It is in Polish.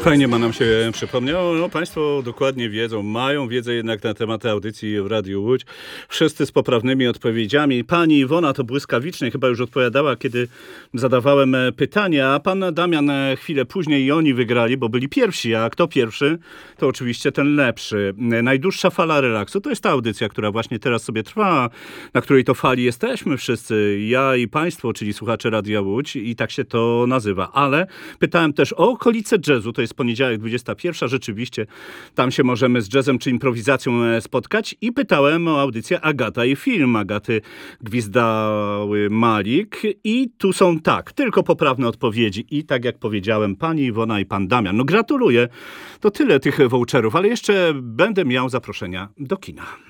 Fajnie ma nam się przypomniało. No, państwo dokładnie wiedzą, mają wiedzę jednak na tematy audycji w Radiu Łódź. Wszyscy z poprawnymi odpowiedziami. Pani Iwona to błyskawicznie chyba już odpowiadała, kiedy zadawałem pytania, a pan Damian chwilę później i oni wygrali, bo byli pierwsi, a kto pierwszy, to oczywiście ten lepszy. Najdłuższa fala relaksu to jest ta audycja, która właśnie teraz sobie trwa, na której to fali jesteśmy wszyscy, ja i państwo, czyli słuchacze Radia Łódź i tak się to nazywa. Ale pytałem też o okolice jazzu, to jest poniedziałek 21, rzeczywiście tam się możemy z jazzem czy improwizacją spotkać i pytałem o audycję Agata i film Agaty Gwizdały-Malik i tu są tylko poprawne odpowiedzi i tak jak powiedziałem, pani Iwona i pan Damian. No gratuluję, to tyle tych voucherów, ale jeszcze będę miał zaproszenia do kina.